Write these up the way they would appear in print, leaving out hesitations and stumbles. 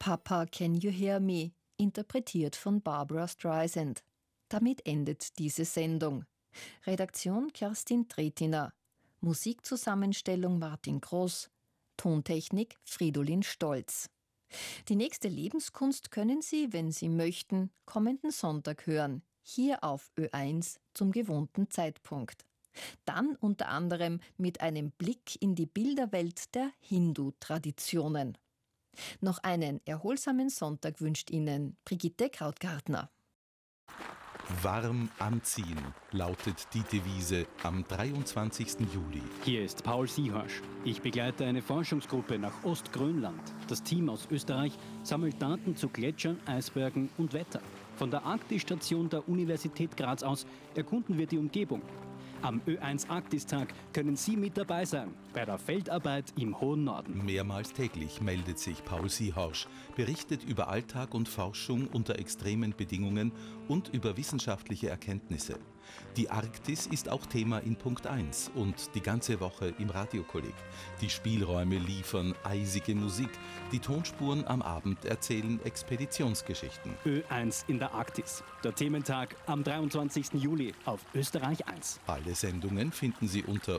Papa, Can You Hear Me? Interpretiert von Barbra Streisand. Damit endet diese Sendung. Redaktion Kerstin Tretiner. Musikzusammenstellung Martin Groß. Tontechnik Fridolin Stolz. Die nächste Lebenskunst können Sie, wenn Sie möchten, kommenden Sonntag hören. Hier auf Ö1 zum gewohnten Zeitpunkt. Dann unter anderem mit einem Blick in die Bilderwelt der Hindu-Traditionen. Noch einen erholsamen Sonntag wünscht Ihnen Brigitte Krautgartner. Warm anziehen, lautet die Devise am 23. Juli. Hier ist Paul Siehasch. Ich begleite eine Forschungsgruppe nach Ostgrönland. Das Team aus Österreich sammelt Daten zu Gletschern, Eisbergen und Wetter. Von der Arktis-Station der Universität Graz aus erkunden wir die Umgebung. Am Ö1 Arktistag können Sie mit dabei sein, bei der Feldarbeit im hohen Norden. Mehrmals täglich meldet sich Paul Siehasch, berichtet über Alltag und Forschung unter extremen Bedingungen und über wissenschaftliche Erkenntnisse. Die Arktis ist auch Thema in Punkt 1 und die ganze Woche im Radiokolleg. Die Spielräume liefern eisige Musik, die Tonspuren am Abend erzählen Expeditionsgeschichten. Ö1 in der Arktis. Der Thementag am 23. Juli auf Österreich 1. Alle Sendungen finden Sie unter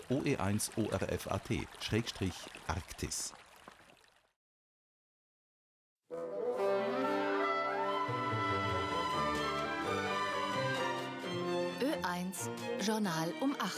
oe1orf.at/Arktis. Ö1 Journal um 8.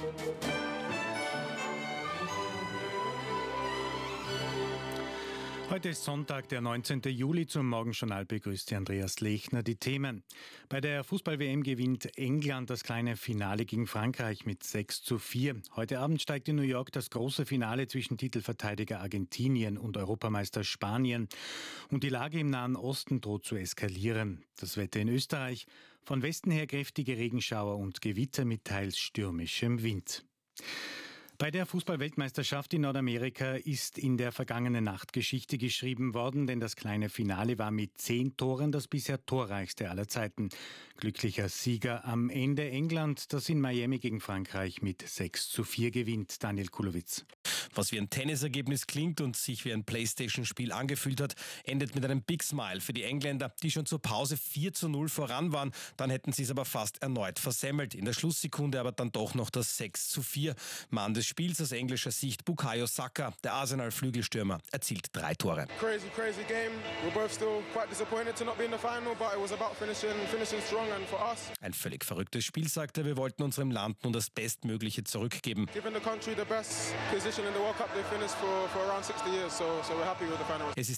Heute ist Sonntag, der 19. Juli. Zum Morgenjournal begrüßt Sie Andreas Lechner. Die Themen. Bei der Fußball-WM gewinnt England das kleine Finale gegen Frankreich mit 6:4. Heute Abend steigt in New York das große Finale zwischen Titelverteidiger Argentinien und Europameister Spanien. Und die Lage im Nahen Osten droht zu eskalieren. Das Wetter in Österreich. Von Westen her kräftige Regenschauer und Gewitter mit teils stürmischem Wind. Bei der Fußball-Weltmeisterschaft in Nordamerika ist in der vergangenen Nacht Geschichte geschrieben worden, denn das kleine Finale war mit 10 Toren das bisher torreichste aller Zeiten. Glücklicher Sieger am Ende England, das in Miami gegen Frankreich mit 6:4 gewinnt. Daniel Kulowitz. Was wie ein Tennisergebnis klingt und sich wie ein Playstation-Spiel angefühlt hat, endet mit einem Big Smile für die Engländer, die schon zur Pause 4:0 voran waren. Dann hätten sie es aber fast erneut versemmelt. In der Schlusssekunde aber dann doch noch das 6:4. Mann des Spiels aus englischer Sicht Bukayo Saka, der Arsenal-Flügelstürmer, erzielt 3 Tore. Crazy game. We're both still quite disappointed to not be in the final, but it was about finishing strong and for us. Ein völlig verrücktes Spiel, sagt er. Wir wollten unserem Land nun das Bestmögliche zurückgeben. Given the country the best position in the World Cup, they finished for around 60 years, so we're happy with the final. Es ist